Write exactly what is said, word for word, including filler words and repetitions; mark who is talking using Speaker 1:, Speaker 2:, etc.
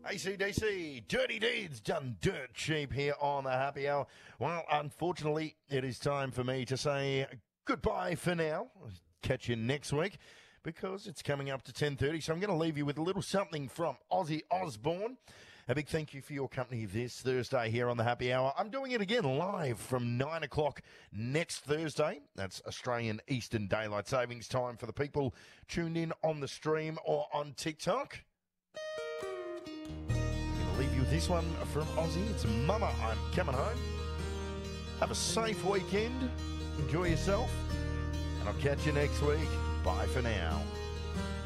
Speaker 1: A C D C, Dirty Deeds done dirt cheap here on the Happy Hour. Well, unfortunately, it is time for me to say goodbye for now. Catch you next week because it's coming up to ten thirty, so I'm going to leave you with a little something from Ozzy Osbourne. A big thank you for your company this Thursday here on the Happy Hour. I'm doing it again live from nine o'clock next Thursday. That's Australian Eastern Daylight Savings Time for the people tuned in on the stream or on TikTok. I'm going to leave you with this one from Ozzy. It's Mama, I'm Coming Home. Have a safe weekend. Enjoy yourself. And I'll catch you next week. Bye for now.